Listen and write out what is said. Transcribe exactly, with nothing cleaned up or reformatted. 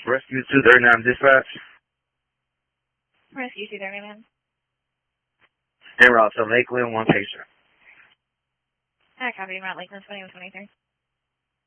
Rescue two thirty-nine dispatch. Rescue two thirty-nine. En route to Lakeland, one patient. I copy, Mount Lakeland, twenty-one twenty-three.